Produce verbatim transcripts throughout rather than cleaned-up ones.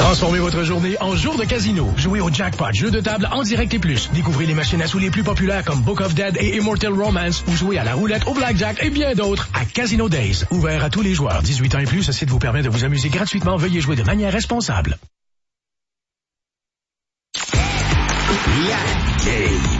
Transformez votre journée en jour de casino. Jouez au Jackpot, jeu de table en direct et plus. Découvrez les machines à sous les plus populaires comme Book of Dead et Immortal Romance ou jouez à la roulette, au blackjack et bien d'autres à Casino Days. Ouvert à tous les joueurs. dix-huit ans et plus, ce site vous permet de vous amuser gratuitement. Veuillez jouer de manière responsable. La game.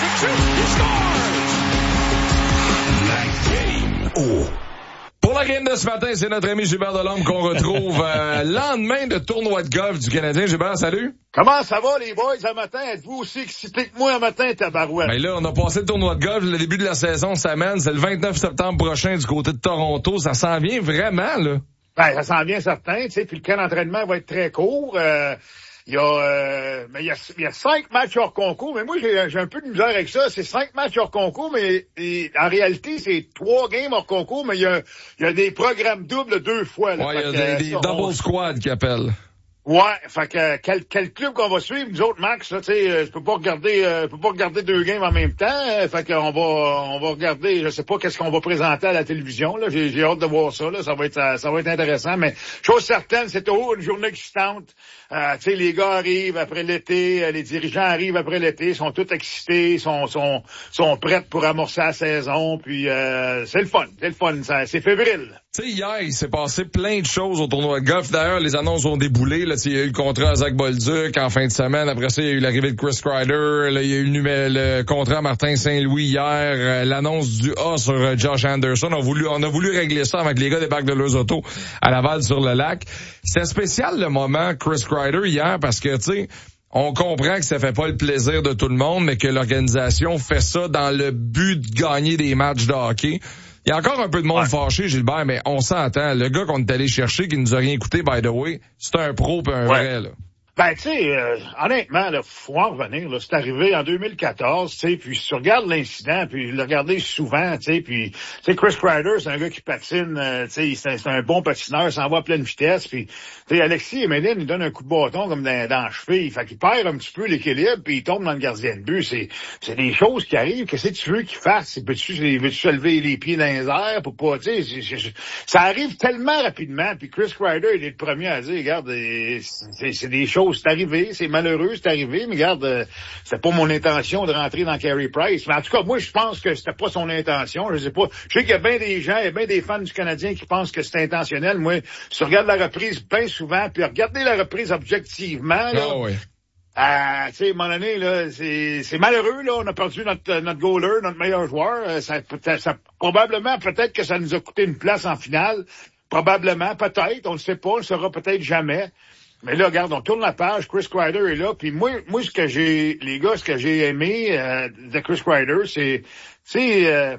La game. Oh. Pour la game de ce matin, c'est notre ami Gilbert Delhomme qu'on retrouve euh, lendemain de tournoi de golf du Canadien. Gilbert, salut. Comment ça va, les boys, un matin? Êtes-vous aussi excités que moi un matin, tabarouette? Ben là, on a passé le tournoi de golf, le début de la saison s'amène. C'est le vingt-neuf septembre prochain du côté de Toronto. Ça s'en vient vraiment, là. Ben, ça s'en vient certain, tu sais, puis le camp d'entraînement va être très court. Euh, il y a, euh, mais il y a, il y a cinq matchs hors concours, mais moi, j'ai, j'ai un peu de misère avec ça. C'est cinq matchs hors concours, mais et, en réalité, c'est trois games hors concours, mais il y a, il y a des programmes doubles deux fois. Là. Ouais, il y a que, des, des ça, double on... squad qui appellent. Ouais, fait que quel, quel club qu'on va suivre, nous autres, Max, là, tu sais, je peux pas regarder euh, je peux pas regarder deux games en même temps. Euh, fait qu'on va on va regarder, je sais pas qu'est-ce qu'on va présenter à la télévision, là. J'ai, j'ai hâte de voir ça, là. Ça va être ça, ça va être intéressant. Mais chose certaine, c'est toujours une journée excitante. Euh, tu sais, les gars arrivent après l'été, les dirigeants arrivent après l'été, sont tous excités, sont sont sont prêts pour amorcer la saison, puis euh, c'est le fun, c'est le fun, ça, c'est fébrile. Tu sais, hier, il s'est passé plein de choses au tournoi de golf. D'ailleurs, les annonces ont déboulé. Là, il y a eu le contrat à Zach Bolduc en fin de semaine. Après ça, il y a eu l'arrivée de Chris Kreider. Là, il y a eu le, le contrat à Martin Saint-Louis hier. Euh, l'annonce du A sur euh, Josh Anderson. On a voulu, on a voulu régler ça avec les gars des bacs de leurs autos à Laval sur le lac. C'était spécial le moment Chris Kreider hier parce que, tu sais, on comprend que ça fait pas le plaisir de tout le monde, mais que l'organisation fait ça dans le but de gagner des matchs de hockey. Il y a encore un peu de monde ouais. fâché, Gilbert, mais on s'entend. Le gars qu'on est allé chercher, qui nous a rien coûté, by the way, c'est un pro pis un ouais. vrai, là. Ben, tu sais, euh, honnêtement, là, faut en revenir, là. C'est arrivé en deux mille quatorze, tu sais, puis si tu regardes l'incident, puis le regarder souvent, tu sais, puis, tu sais, Chris Kreider, c'est un gars qui patine, euh, tu sais, c'est, c'est un bon patineur, il s'en va à pleine vitesse, puis, tu sais, Alexis Emelin, il donne un coup de bâton comme dans, dans la cheville, fait qu'il perd un petit peu l'équilibre, puis il tombe dans le gardien de but. C'est, c'est des choses qui arrivent. Qu'est-ce que tu veux qu'il fasse? Veux-tu, veux-tu se lever les pieds dans les airs pour pas, tu sais, ça arrive tellement rapidement, puis Chris Kreider, il est le premier à dire, regarde, c'est, c'est des choses. C'est arrivé, c'est malheureux, c'est arrivé, mais regarde, euh, c'était pas mon intention de rentrer dans Carey Price. Mais en tout cas, moi, je pense que c'était pas son intention. Je sais pas. Je sais qu'il y a bien des gens, il y a bien des fans du Canadien qui pensent que c'est intentionnel. Moi, si tu regardes la reprise bien souvent, puis regardez la reprise objectivement, là. Oh oui. Euh, tu sais, à un moment donné, là, c'est, c'est malheureux, là. On a perdu notre, notre goaler, notre meilleur joueur. Ça, ça, probablement, peut-être que ça nous a coûté une place en finale. Probablement, peut-être. On ne sait pas. On ne le saura peut-être jamais. Mais là, regarde, on tourne la page, Chris Kreider est là, puis moi, moi, ce que j'ai, les gars, ce que j'ai aimé euh, de Chris Kreider, c'est, tu sais, euh,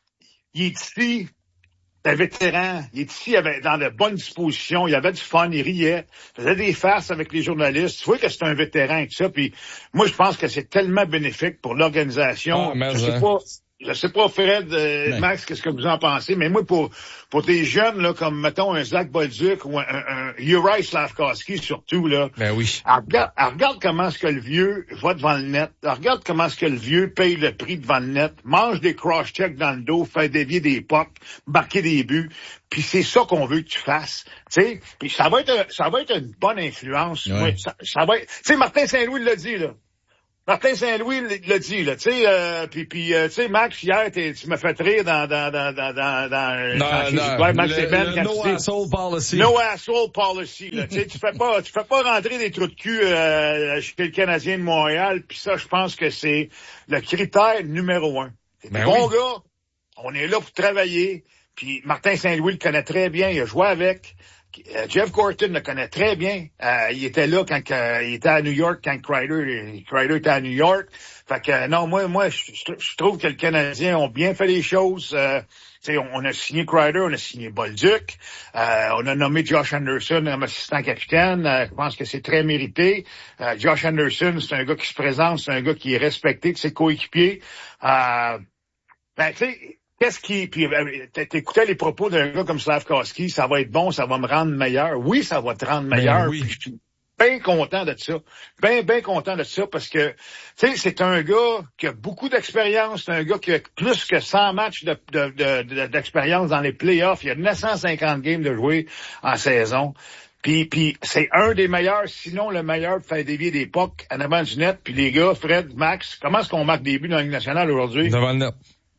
il est ici, un vétéran, il est ici avec, dans de bonnes dispositions, il avait du fun, il riait, faisait des farces avec les journalistes, tu vois que c'est un vétéran et tout ça, puis moi, je pense que c'est tellement bénéfique pour l'organisation, oh, je sais pas... Je sais pas, Fred, euh, mais... Max, qu'est-ce que vous en pensez, mais moi, pour pour des jeunes, là, comme, mettons, un Zach Bolduc ou un, un, un Uri Slafkovsky, surtout, là. Ben oui. Alors, regarde, alors, regarde comment est-ce que le vieux va devant le net. Alors, regarde comment est-ce que le vieux paye le prix devant le net, mange des cross-checks dans le dos, fait dévier des pucks, marquer des buts. Puis c'est ça qu'on veut que tu fasses, tu sais. Puis ça va être, ça va être une bonne influence. Ouais. Ouais, ça, ça va être, tu sais, Martin Saint-Louis l'a dit, là. Martin Saint-Louis l'a dit, là, tu sais, euh, puis, puis euh, tu sais, Max, hier, tu m'as fait rire dans, dans, dans, dans, dans, dans, non, dans non, Max le, Ben, le quand no tu asshole policy. No asshole policy, là, tu sais, tu fais pas, tu fais pas rentrer des trous de cul, euh, chez le Canadien de Montréal, puis ça, je pense que c'est le critère numéro un. T'es ben bon oui. gars, on est là pour travailler, puis Martin Saint-Louis le connaît très bien, il a joué avec. Jeff Gorton le connaît très bien. Euh, il était là quand euh, il était à New York, quand Kreider, Kreider était à New York. Fait que non, moi, moi, je, je trouve que les Canadiens ont bien fait les choses. Euh, on, on a signé Kreider, on a signé Bolduc, euh, on a nommé Josh Anderson comme assistant capitaine. Euh, je pense que c'est très mérité. Euh, Josh Anderson, c'est un gars qui se présente, c'est un gars qui est respecté de ses coéquipiers. Euh, ben, tu sais. Qu'est-ce qui, puis t'écoutais les propos d'un gars comme Slafkovsky, ça va être bon, ça va me rendre meilleur. Oui, ça va te rendre meilleur. Ben oui. Puis je suis bien content de ça. Bien, bien content de ça parce que, tu sais, c'est un gars qui a beaucoup d'expérience, c'est un gars qui a plus que cent matchs de, de, de, de, d'expérience dans les playoffs. Il y a neuf cent cinquante games de jouer en saison. Puis, puis c'est un des meilleurs, sinon le meilleur pour faire dévier des pucks en avant du net. Puis les gars, Fred, Max, comment est-ce qu'on marque des buts dans la Ligue nationale aujourd'hui? Devant le net.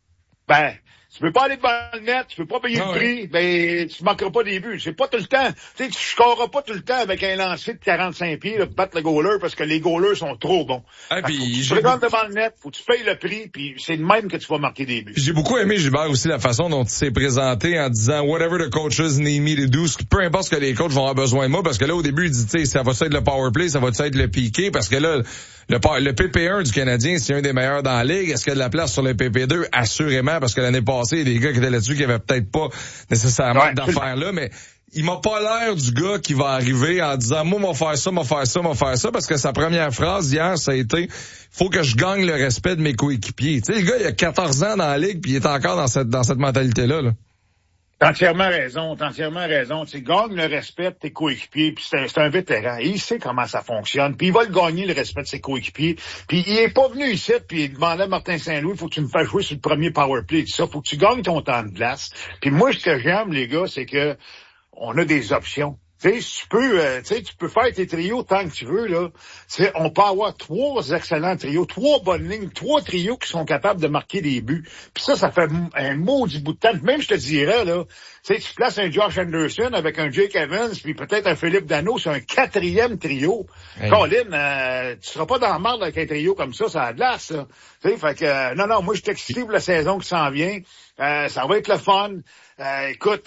Ben, tu peux pas aller devant le net, tu peux pas payer ah, le prix, oui. ben tu marqueras pas des buts. C'est pas tout le temps. Tu sais, tu scoreras pas tout le temps avec un lancer de quarante-cinq pieds là, pour battre le goaler parce que les goalers sont trop bons. Ah, puis faut que tu j'ai... te regardes devant le net, faut que tu payes le prix, puis c'est de même que tu vas marquer des buts. J'ai beaucoup aimé, Gilbert, aussi la façon dont il s'est présenté en disant « Whatever the coaches need me to do », peu importe ce que les coachs vont avoir besoin de moi, parce que là, au début, il dit, tu sais, ça va être le power play, ça va être le piqué, parce que là, le, le P P un du Canadien, c'est un des meilleurs dans la ligue. Est-ce qu'il y a de la place sur le P P deux? Assurément, parce que l'année passée, il y a des gars qui étaient là-dessus qui avaient peut-être pas nécessairement ouais, d'affaires là, mais il m'a pas l'air du gars qui va arriver en disant « Moi, m'en faire ça, m'en faire ça, m'en faire ça », parce que sa première phrase hier, ça a été « Faut que je gagne le respect de mes coéquipiers ». Tu sais, le gars, il a quatorze ans dans la ligue, puis il est encore dans cette dans cette mentalité-là, là. T'as entièrement raison, t'as entièrement raison. Tu sais, gagne le respect de tes coéquipiers, puis c'est un, c'est un vétéran. Il sait comment ça fonctionne, puis il va le gagner, le respect de ses coéquipiers. Puis il est pas venu ici, puis il demandait à Martin Saint-Louis, faut que tu me fasses jouer sur le premier power play, tout ça, faut que tu gagnes ton temps de glace. Puis moi, ce que j'aime, les gars, c'est que on a des options. Tu sais, tu peux, euh, tu sais, tu peux faire tes trios tant que tu veux, là. Tu sais, on peut avoir trois excellents trios, trois bonnes lignes, trois trios qui sont capables de marquer des buts. Puis ça, ça fait un maudit bout de temps. Même, je te dirais, là, tu sais, tu places un Josh Anderson avec un Jake Evans, puis peut-être un Philippe Danault, c'est un quatrième trio. Hey. Colin, euh, tu seras pas dans la marde avec un trio comme ça, ça a de glace, ça. Tu sais, fait que, euh, non, non, moi, je t'excite pour la saison qui s'en vient. Euh, ça va être le fun. Euh, écoute,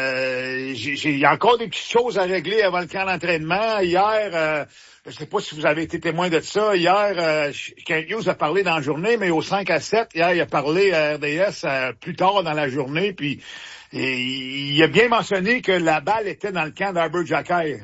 euh, il y a encore des petites choses à régler avant le camp d'entraînement. Hier, euh, je sais pas si vous avez été témoin de ça. Hier, euh, Kent Hughes a parlé dans la journée, mais au cinq à sept, hier, il a parlé à R D S euh, plus tard dans la journée, puis et, il a bien mentionné que la balle était dans le camp d'Arbor Xhekaj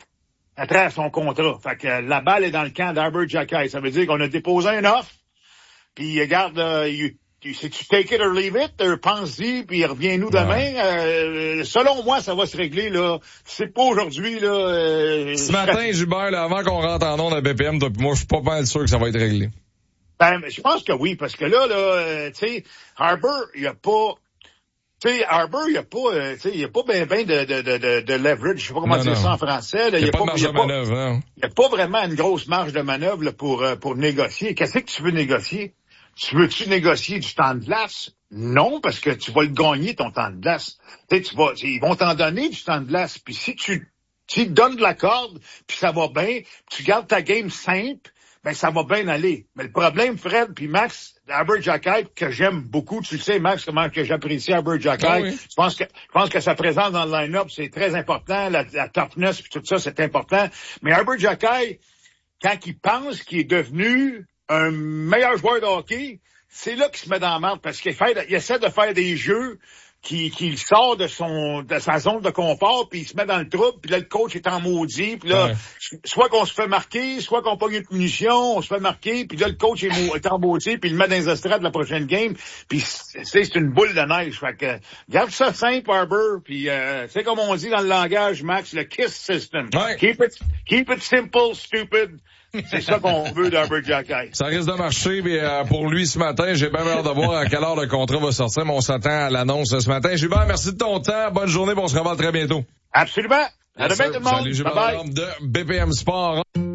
à travers son contrat. Fait que la balle est dans le camp d'Arbor Xhekaj. Ça veut dire qu'on a déposé un offre, puis regarde, euh, il si tu take it or leave it, euh, pense-y, puis reviens-nous demain. Ouais. Euh, selon moi, ça va se régler, là. C'est pas aujourd'hui, là. Euh, Ce matin, Gilbert, là, avant qu'on rentre en onde à B P M, toi, moi, je suis pas mal sûr que ça va être réglé. Ben, je pense que oui, parce que là, là, euh, tu sais, Harbour, il y a pas... Tu sais, Harbour, il n'y a pas, euh, tu sais, il y a pas ben ben de, de, de, de leverage, je sais pas comment non, dire non. ça en français. Il n'y a, a pas de marge de manœuvre, hein. Il n'y a pas vraiment une grosse marge de manœuvre là, pour, euh, pour négocier. Qu'est-ce que tu veux négocier? Tu veux-tu négocier du temps de glace? Non, parce que tu vas le gagner, ton temps de glace. Tu sais, tu vas, ils vont t'en donner du temps de glace. Puis si tu, tu donnes de la corde, puis ça va bien, tu gardes ta game simple, ben ça va bien aller. Mais le problème, Fred puis Max, Arbor Xhekaj, que j'aime beaucoup, tu le sais, Max, comment que j'apprécie Arbor Xhekaj. Ah oui. Je pense que je pense que sa présence dans le line-up, c'est très important. La, la toughness puis tout ça, c'est important. Mais Arbor Xhekaj, quand il pense qu'il est devenu un meilleur joueur de hockey, c'est là qu'il se met dans la merde parce qu'il fait, il essaie de faire des jeux qui, qui sort de son, de sa zone de confort, puis il se met dans le trouble, puis là, le coach est en maudit, puis là, ouais. soit qu'on se fait marquer, soit qu'on pogne une punition, on se fait marquer, puis là, le coach est, mou- est en maudit, puis il le met dans les estrades de la prochaine game, puis c'est, c'est une boule de neige. Fait que, garde ça simple, Harbour, puis euh, c'est comme on dit dans le langage, Max, le KISS system. Ouais. Keep it, keep it simple, stupid. C'est ça qu'on veut d'Arbor Xhekaj. Ça risque de marcher, mais euh, pour lui ce matin, j'ai bien hâte de voir à quelle heure le contrat va sortir, mais on s'attend à l'annonce ce matin. Gilbert, merci de ton temps. Bonne journée, on se revoit très bientôt. Absolument. À demain tout le monde. Salut, Gilbert bye bye. De B P M Sport.